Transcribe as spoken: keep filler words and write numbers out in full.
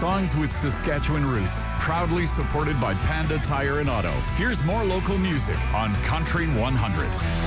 Songs with Saskatchewan roots, proudly supported by Panda Tire and Auto. Here's more local music on Country one hundred.